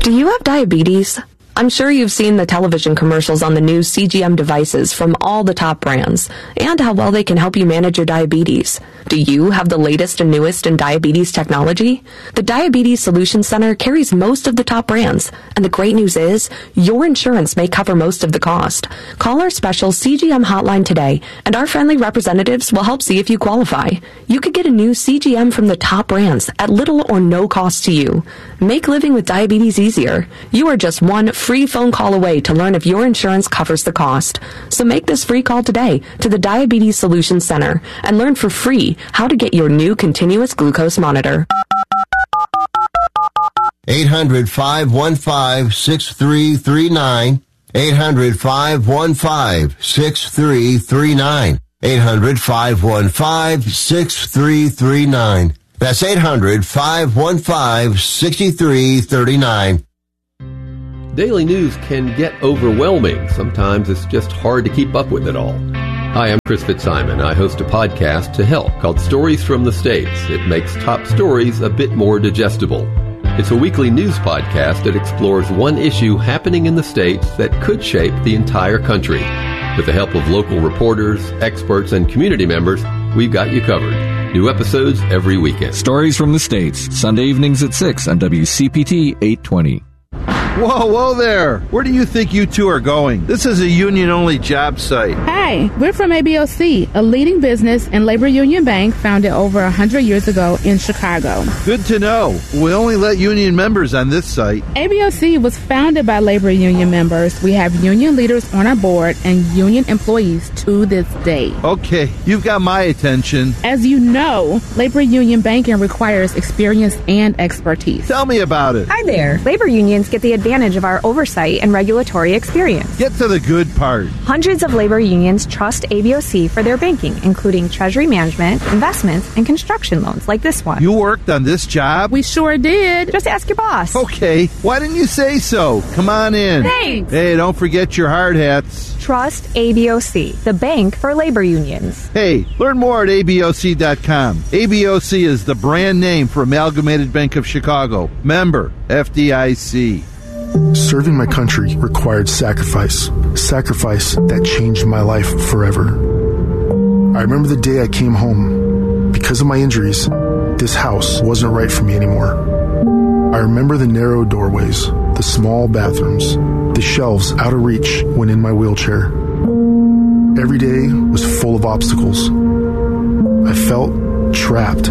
Do you have diabetes? I'm sure you've seen the television commercials on the new CGM devices from all the top brands and how well they can help you manage your diabetes. Do you have the latest and newest in diabetes technology? The Diabetes Solutions Center carries most of the top brands, and the great news is your insurance may cover most of the cost. Call our special CGM hotline today, and our friendly representatives will help see if you qualify. You could get a new CGM from the top brands at little or no cost to you. Make living with diabetes easier. You are just one free phone call away to learn if your insurance covers the cost. So make this free call today to the Diabetes Solutions Center and learn for free how to get your new continuous glucose monitor. 800-515-6339. 800-515-6339. 800-515-6339. That's 800-515-6339. Daily news can get overwhelming. Sometimes it's just hard to keep up with it all. Hi, I'm Chris Fitzsimon. I host a podcast to help called Stories from the States. It makes top stories a bit more digestible. It's a weekly news podcast that explores one issue happening in the States that could shape the entire country. With the help of local reporters, experts, and community members, we've got you covered. New episodes every weekend. Stories from the States, Sunday evenings at 6 on WCPT 820. Whoa there! Where do you think you two are going? This is a union-only job site. Hi, we're from ABOC, a leading business and labor union bank founded over 100 years ago in Chicago. Good to know. We only let union members on this site. ABOC was founded by labor union members. We have union leaders on our board and union employees to this day. Okay, you've got my attention. As you know, labor union banking requires experience and expertise. Tell me about it. Hi there. Labor unions get the advantage of our oversight and regulatory experience. Get to the good part. Hundreds of labor unions trust ABOC for their banking, including treasury management, investments, and construction loans like this one. You worked on this job? We sure did. Just ask your boss. Okay, why didn't you say so? Come on in. Thanks. Hey, don't forget your hard hats. Trust ABOC, the bank for labor unions. Hey, learn more at ABOC.com. ABOC is the brand name for Amalgamated Bank of Chicago. Member, FDIC. Serving my country required sacrifice that changed my life forever. I remember the day I came home. Because of my injuries, this house wasn't right for me anymore. I remember the narrow doorways, the small bathrooms, the shelves out of reach when in my wheelchair. Every day was full of obstacles. I felt trapped.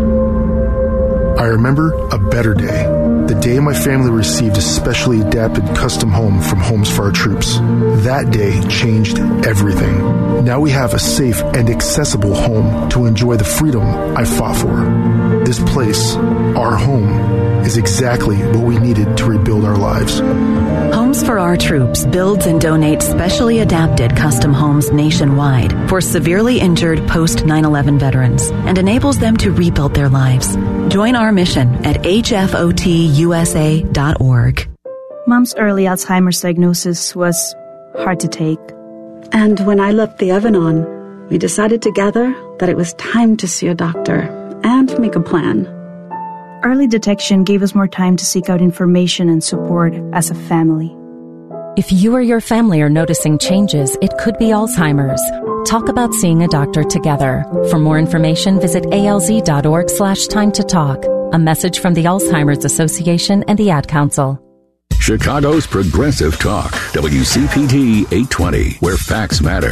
I remember a better day. The day my family received a specially adapted custom home from Homes for Our Troops. That day changed everything. Now we have a safe and accessible home to enjoy the freedom I fought for. This place, our home, is exactly what we needed to rebuild our lives. Homes for Our Troops builds and donates specially adapted custom homes nationwide for severely injured post-9/11 veterans and enables them to rebuild their lives. Join our mission at hfotusa.org. Mom's early Alzheimer's diagnosis was hard to take. And when I left the Evan-On, we decided together that it was time to see a doctor and make a plan. Early detection gave us more time to seek out information and support as a family. If you or your family are noticing changes, it could be Alzheimer's. Talk about seeing a doctor together. For more information, visit alz.org/time to talk. A message from the Alzheimer's Association and the Ad Council. Chicago's Progressive Talk, WCPT 820, where facts matter.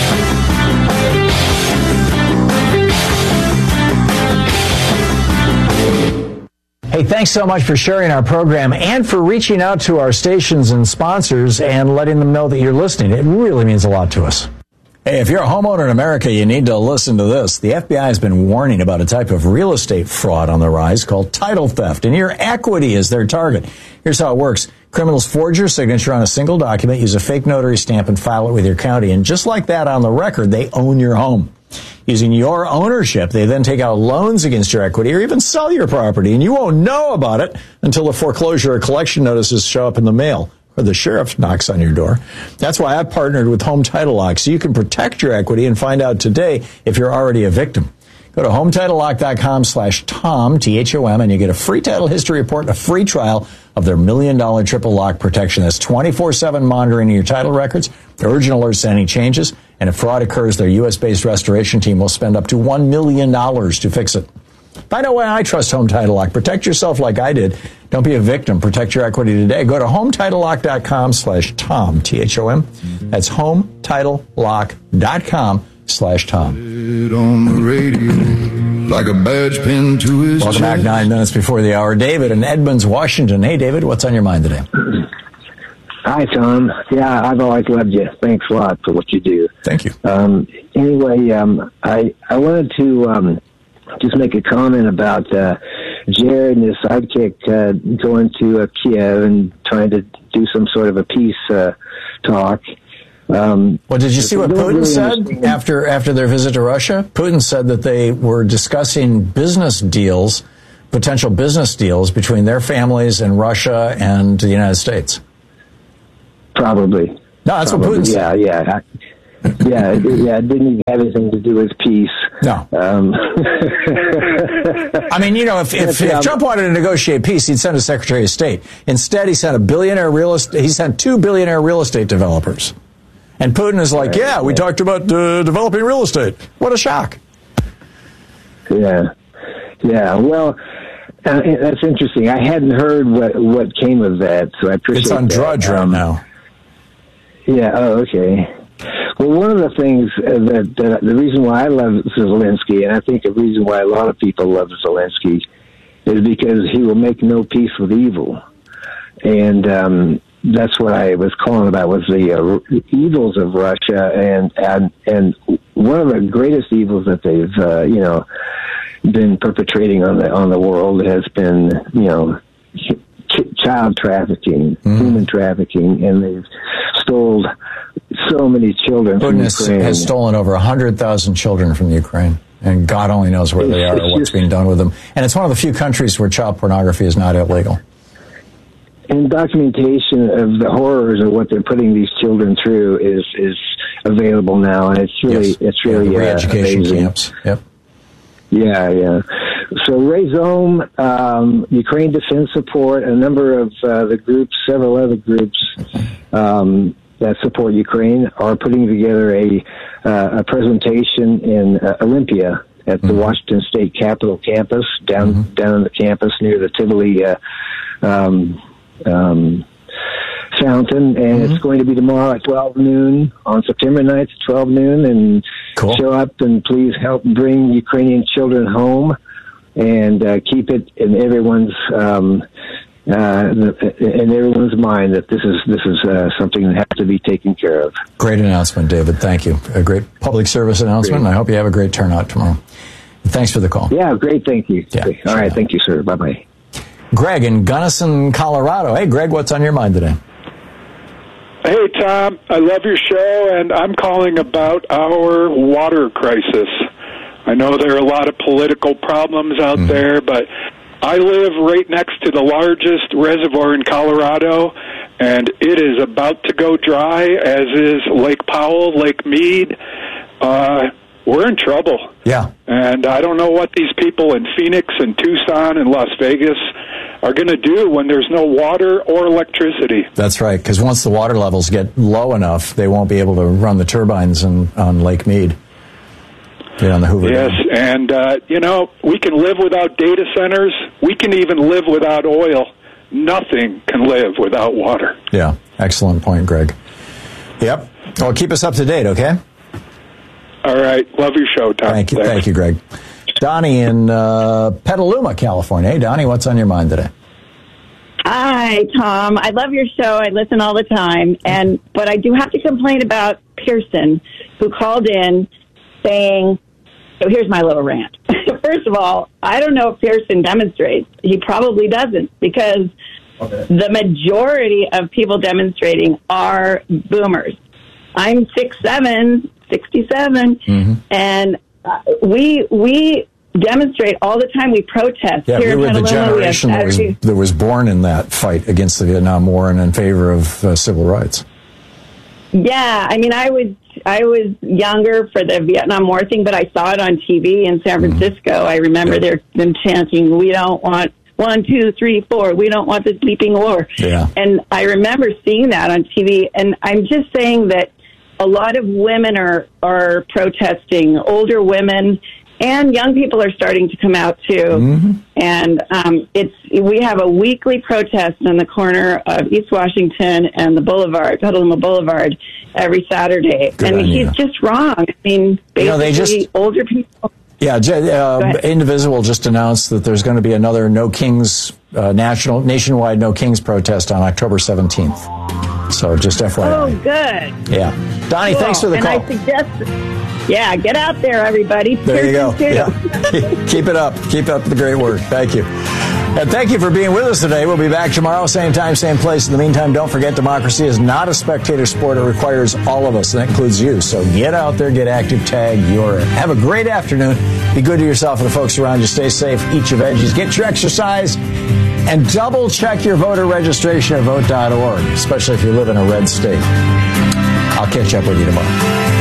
Hey, thanks so much for sharing our program and for reaching out to our stations and sponsors and letting them know that you're listening. It really means a lot to us. Hey, if you're a homeowner in America, you need to listen to this. The FBI has been warning about a type of real estate fraud on the rise called title theft, and your equity is their target. Here's how it works. Criminals forge your signature on a single document, use a fake notary stamp, and file it with your county. And just like that on the record, they own your home. Using your ownership, they then take out loans against your equity or even sell your property, and you won't know about it until the foreclosure or collection notices show up in the mail or the sheriff knocks on your door. That's why I've partnered with Home Title Lock, so you can protect your equity and find out today if you're already a victim. Go to HomeTitleLock.com/Tom, T-H-O-M, and you get a free title history report and a free trial of their $1 million triple lock protection. That's 24/7 monitoring of your title records, urgent alerts to any changes, and if fraud occurs, their U.S.-based restoration team will spend up to $1 million to fix it. Find out why I trust Home Title Lock. Protect yourself like I did. Don't be a victim. Protect your equity today. Go to HomeTitleLock.com/Tom, T-H-O-M. That's HomeTitleLock.com/Tom. On the radio, like a badge pinned to his Welcome back, 9 minutes before the hour. David in Edmonds, Washington. Hey, David, what's on your mind today? Hi, Tom. Yeah, I've always loved you. Thanks a lot for what you do. Thank you. Anyway, I wanted to just make a comment about Jared and his sidekick going to Kiev and trying to do some sort of a peace talk. Well, did you see what Putin said after their visit to Russia? Putin said that they were discussing business deals, potential business deals between their families and Russia and the United States. Probably. No, that's what Putin said. Yeah. It didn't even have anything to do with peace. No. I mean, if Trump wanted to negotiate peace, he'd send a Secretary of State. Instead, he sent two billionaire real estate developers. And Putin is like, we talked about developing real estate. What a shock. Yeah. Well, that's interesting. I hadn't heard what came of that, so I appreciate it. It's on Drudge right now. Yeah, okay. Well, one of the things that the reason why I love Zelensky, and I think the reason why a lot of people love Zelensky, is because he will make no peace with evil. And that's what I was calling about, was the evils of Russia, and one of the greatest evils that they've been perpetrating on the world has been child trafficking, human trafficking, and they've stole so many children from Ukraine. Has stolen over 100,000 children from Ukraine, and God only knows where they are or what's being done with them. And it's one of the few countries where child pornography is not illegal. And documentation of the horrors of what they're putting these children through is available now, and it's really re-education amazing. Camps. Yep. Yeah. So Razom, Ukraine Defense Support, a number of the groups, several other groups that support Ukraine are putting together a presentation in Olympia at the Washington State Capitol campus, down on the campus near the Tivoli fountain, and it's going to be tomorrow at 12 noon on September 9th at 12 noon, and show up and please help bring Ukrainian children home and keep it in everyone's mind that this is something that has to be taken care of. Great announcement, David. Thank you. A great public service announcement, and I hope you have a great turnout tomorrow. Thanks for the call. Yeah, great. Thank you. Yeah, all right. Thank you, sir. Bye-bye. Greg in Gunnison, Colorado. Hey, Greg, what's on your mind today? Hey, Tom. I love your show, and I'm calling about our water crisis. I know there are a lot of political problems out there, but I live right next to the largest reservoir in Colorado, and it is about to go dry, as is Lake Powell, Lake Mead. We're in trouble. Yeah. And I don't know what these people in Phoenix and Tucson and Las Vegas are going to do when there's no water or electricity. That's right, because once the water levels get low enough, they won't be able to run the turbines on Lake Mead. On the Hoover Dam. And, we can live without data centers. We can even live without oil. Nothing can live without water. Yeah, excellent point, Greg. Yep. Well, keep us up to date, okay? All right. Love your show, Tom. Thank you. Thank you, Greg. Donnie in Petaluma, California. Hey, Donnie, what's on your mind today? Hi, Tom. I love your show. I listen all the time. But I do have to complain about Pearson, who called in saying, so here's my little rant. First of all, I don't know if Pearson demonstrates. He probably doesn't, because the majority of people demonstrating are boomers. I'm 6'7", 67, and we demonstrate all the time. We protest. Yeah, here we were in the Petaluma. generation that was born in that fight against the Vietnam War and in favor of civil rights. Yeah, I mean, I I was younger for the Vietnam War thing, but I saw it on TV in San Francisco. I remember them chanting, "We don't want 1, 2, 3, 4. We don't want this bleeping war." Yeah. And I remember seeing that on TV. And I'm just saying that a lot of women are protesting. Older women and young people are starting to come out too. Mm-hmm. And we have a weekly protest on the corner of East Washington and the Boulevard, Petaluma Boulevard, every Saturday. Good and on he's you. just wrong. I mean, basically, older people. Yeah, Indivisible just announced that there's going to be another No Kings nationwide No Kings protest on October 17th. So just FYI. Oh, good. Yeah, Donnie, Cool. thanks for the call. And I suggest, get out there, everybody. There you go. Too. Yeah. Keep it up. Keep up the great work. Thank you. And thank you for being with us today. We'll be back tomorrow, same time, same place. In the meantime, don't forget democracy is not a spectator sport. It requires all of us, and that includes you. So get out there, get active, tag your. Have a great afternoon. Be good to yourself and the folks around you. Stay safe. Eat your veggies. Get your exercise. And double check your voter registration at vote.org, especially if you live in a red state. I'll catch up with you tomorrow.